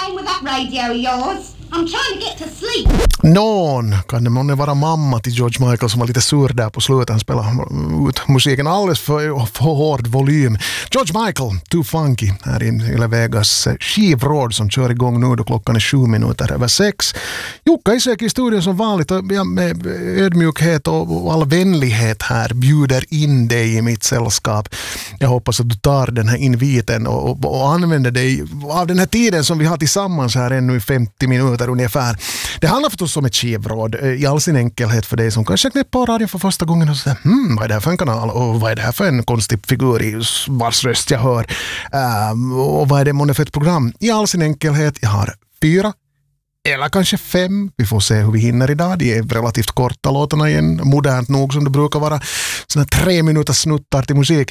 playing with that radio of yours? I'm trying to get to sleep. Någon kan det månne vara mamma till George Michael som var lite sur där på slutet. Han spelade ut musiken alldeles för hård volym. George Michael, Too Funky, här i Yle Vegas skivråd som kör igång nu då klockan är 7:07. Jukka Isek i studion som vanligt och jag med ödmjukhet och all vänlighet här bjuder in dig i mitt sällskap. Jag hoppas att du tar den här inviten och använder dig av den här tiden som vi har tillsammans här ännu i 50 minuter ungefär. Det handlar förstås om ett skivråd i all sin enkelhet för dig som kanske knäpper på radion för första gången och säger vad är det här för en kanal och vad är det här för en konstig figur i vars röst jag hör och vad är det månne för ett program. I all sin enkelhet, jag har 4 eller kanske 5, vi får se hur vi hinner idag. De är relativt korta låtarna igen, modernt nog som det brukar vara, såna 3 minuters snuttar till musik.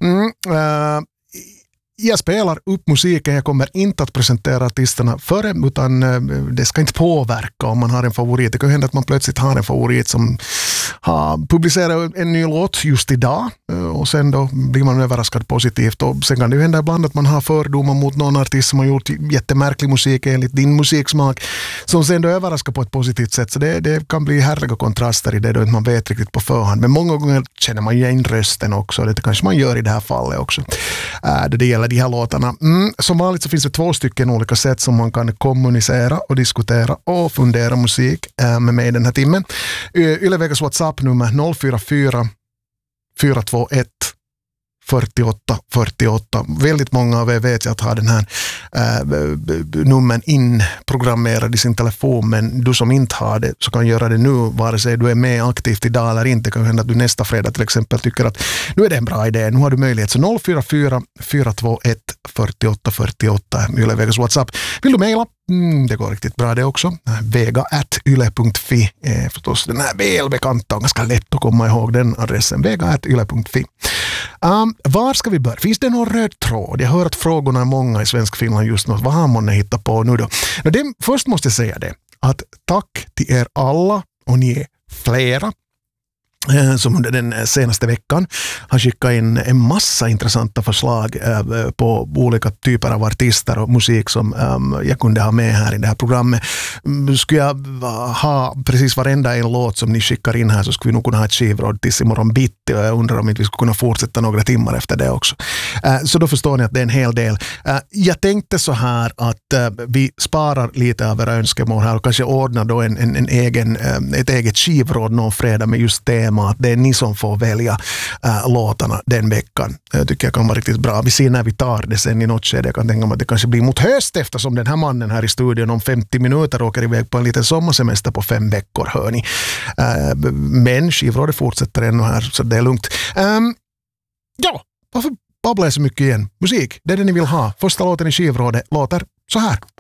Jag spelar upp musiken, jag kommer inte att presentera artisterna före, utan det ska inte påverka om man har en favorit. Det kan hända att man plötsligt har en favorit som har publicerat en ny låt just idag och sen då blir man överraskad positivt och sen kan det ju hända ibland att man har fördomar mot någon artist som har gjort jättemärklig musik enligt din musiksmak som sen då överraskar på ett positivt sätt, så det kan bli härliga kontraster i det då man vet riktigt på förhand, men många gånger känner man ju in rösten också, det kanske man gör i det här fallet också. Det gäller de här låtarna. Som vanligt så finns det 2 stycken olika sätt som man kan kommunicera och diskutera och fundera musik med mig den här timmen. Yle Vegas WhatsApp-nummer 044 421 48 48. Väldigt många av er vet jag att ha den här numren inprogrammerad i sin telefon, men du som inte har det så kan göra det nu, vare sig du är med aktivt idag eller inte. Kan hända att du nästa fredag till exempel tycker att nu är det en bra idé, nu har du möjlighet. Så 044 421 48 48 Yle Vegas WhatsApp. Vill du mejla? Det går riktigt bra det också. vega@yle.fi är förstås den här välbekanta och ganska lätt att komma ihåg den adressen. vega@yle.fi. Var ska vi börja? Finns det någon röd tråd? Jag hör att frågorna är många i svensk Finland just nu. Vad har man hittat på nu då? Först måste jag säga det, att tack till er alla, och ni är flera, som under den senaste veckan har skickat in en massa intressanta förslag på olika typer av artister och musik som jag kunde ha med här i det här programmet. Skulle jag ha precis varenda en låt som ni skickar in här så skulle vi nog kunna ha ett skivråd tills imorgon bitti, och jag undrar om inte vi skulle kunna fortsätta några timmar efter det också. Så då förstår ni att det är en hel del. Jag tänkte så här att vi sparar lite av era önskemål här och kanske ordnar då ett eget skivråd någon fredag med just tema att det är ni som får välja låtarna den veckan. Jag tycker jag kan vara riktigt bra. Vi ser när vi tar det sen i något skede. Jag kan tänka mig att det kanske blir mot höst eftersom den här mannen här i studion om 50 minuter åker iväg på en liten sommarsemester på 5 veckor, hör ni. Men skivrådet fortsätter ännu här så det är lugnt. Ja, varför babblar jag så mycket igen? Musik, det är det ni vill ha. Första låten i skivrådet låter så här.